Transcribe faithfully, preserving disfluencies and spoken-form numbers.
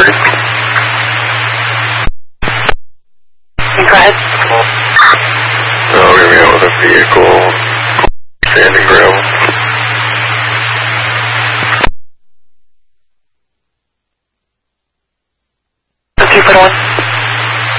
Street. Go ahead. No, we're going to be out with a vehicle, sand and gravel. two foot one.